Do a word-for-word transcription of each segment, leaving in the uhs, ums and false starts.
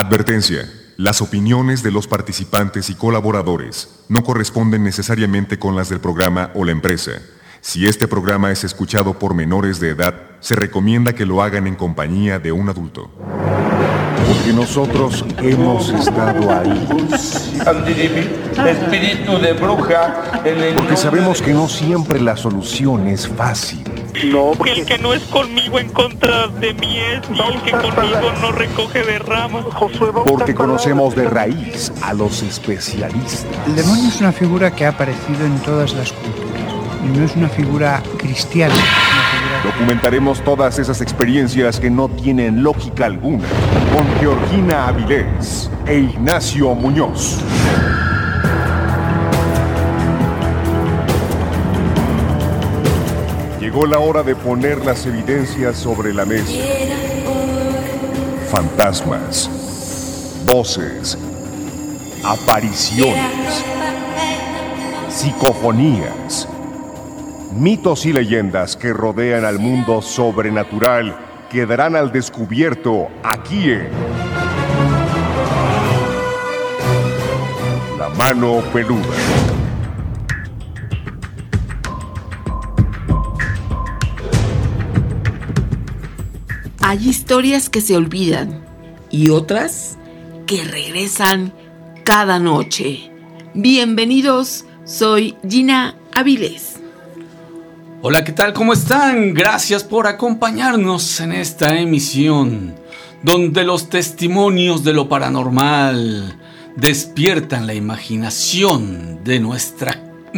Advertencia. Las opiniones de los participantes y colaboradores no corresponden necesariamente con las del programa o la empresa. Si este programa es escuchado por menores de edad, se recomienda que lo hagan en compañía de un adulto. Porque nosotros hemos estado ahí. Espíritu de bruja. Porque sabemos que no siempre la solución es fácil. No, porque el que no es conmigo en contra de mí es, y el que conmigo no recoge de ramas. Porque conocemos de raíz a los especialistas. El demonio es una figura que ha aparecido en todas las culturas. Y no es una figura cristiana. Es una figura... Documentaremos todas esas experiencias que no tienen lógica alguna con Georgina Avilés e Ignacio Muñoz. Llegó la hora de poner las evidencias sobre la mesa. Fantasmas, voces, apariciones, psicofonías, mitos y leyendas que rodean al mundo sobrenatural quedarán al descubierto aquí en La Mano Peluda. Hay historias que se olvidan y otras que regresan cada noche. Bienvenidos, soy Gina Avilés. Hola, ¿qué tal? ¿Cómo están? Gracias por acompañarnos en esta emisión donde los testimonios de lo paranormal despiertan la imaginación de nuestra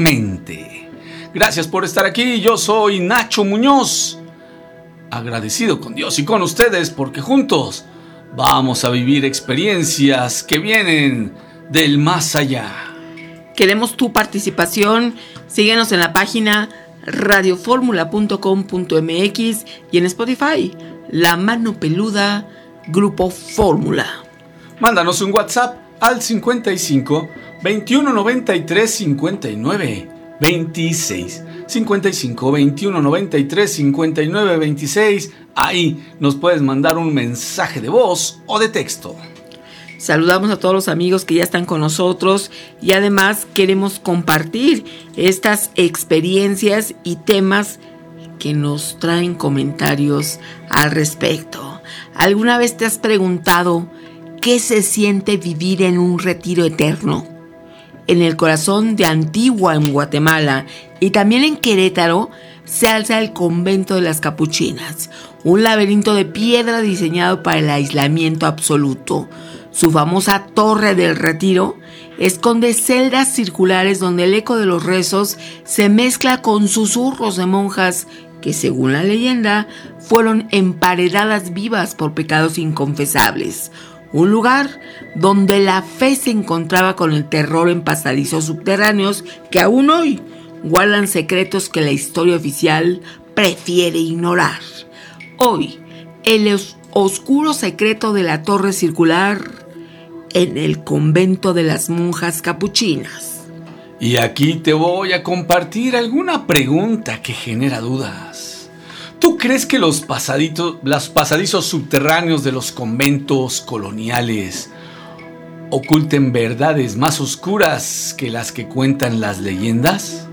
mente. Gracias por estar aquí. Yo soy Nacho Muñoz. Agradecido con Dios y con ustedes porque juntos vamos a vivir experiencias que vienen del más allá. Queremos tu participación. Síguenos en la página radio fórmula punto com punto m x y en Spotify, La Mano Peluda, Grupo Fórmula. Mándanos un WhatsApp al cincuenta y cinco, veintiuno noventa y tres, cincuenta y nueve, veintiséis. cincuenta y cinco, veintiuno noventa y tres, cincuenta y nueve, veintiséis. Ahí nos puedes mandar un mensaje de voz o de texto. Saludamos a todos los amigos que ya están con nosotros y además queremos compartir estas experiencias y temas que nos traen comentarios al respecto. ¿Alguna vez te has preguntado qué se siente vivir en un retiro eterno? En el corazón de Antigua, en Guatemala, y también en Querétaro, se alza el convento de las Capuchinas, un laberinto de piedra diseñado para el aislamiento absoluto. Su famosa Torre del Retiro esconde celdas circulares donde el eco de los rezos se mezcla con susurros de monjas que, según la leyenda, fueron emparedadas vivas por pecados inconfesables. Un lugar donde la fe se encontraba con el terror en pasadizos subterráneos que aún hoy guardan secretos que la historia oficial prefiere ignorar. Hoy, el os- oscuro secreto de la torre circular en el convento de las monjas capuchinas. Y aquí te voy a compartir alguna pregunta que genera dudas. ¿Tú crees que los pasaditos, los pasadizos subterráneos de los conventos coloniales oculten verdades más oscuras que las que cuentan las leyendas?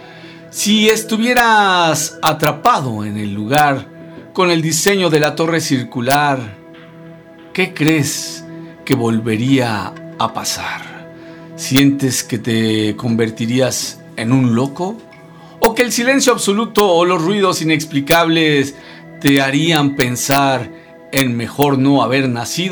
Si estuvieras atrapado en el lugar con el diseño de la torre circular, ¿qué crees que volvería a pasar? ¿Sientes que te convertirías en un loco? ¿O que el silencio absoluto o los ruidos inexplicables te harían pensar en mejor no haber nacido?